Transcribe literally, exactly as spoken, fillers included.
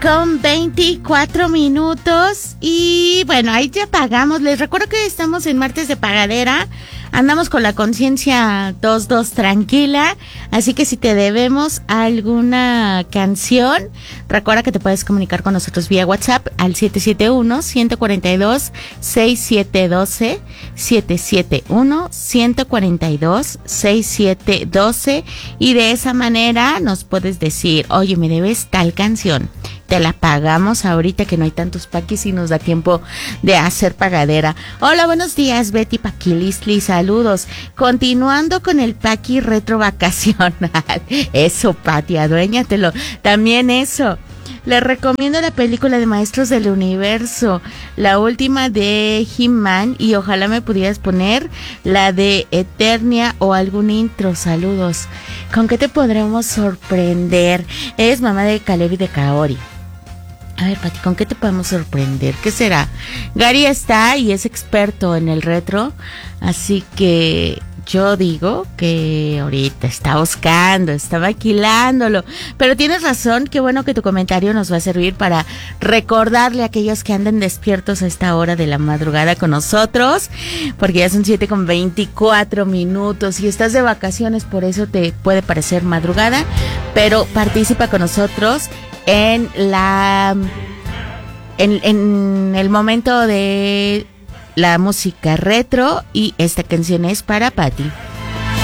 con veinticuatro minutos y bueno, ahí ya pagamos. Les recuerdo que estamos en martes de pagadera. Andamos con la conciencia dos dos tranquila, así que si te debemos alguna canción, recuerda que te puedes comunicar con nosotros vía WhatsApp al siete siete uno, uno cuatro dos, seis siete uno dos, siete siete uno, uno cuatro dos, seis siete uno dos, y de esa manera nos puedes decir, oye, me debes tal canción. Te la pagamos ahorita que no hay tantos paquis y nos da tiempo de hacer pagadera. Hola, buenos días, Betty Paquilistli, saludos. Continuando con el paqui retro vacacional. Eso, Pati, aduéñatelo. También eso. Les recomiendo la película de Maestros del Universo, la última de He-Man, y ojalá me pudieras poner la de Eternia o algún intro. Saludos. ¿Con qué te podremos sorprender? Es mamá de Caleb y de Kaori. A ver, Pati, ¿con qué te podemos sorprender? ¿Qué será? Gary está y es experto en el retro, así que yo digo que ahorita está buscando, está maquilándolo. Pero tienes razón, qué bueno que tu comentario nos va a servir para recordarle a aquellos que anden despiertos a esta hora de la madrugada con nosotros, porque ya son siete con veinticuatro minutos y estás de vacaciones, por eso te puede parecer madrugada, pero participa con nosotros en la en, en el momento de la música retro, y esta canción es para Patti.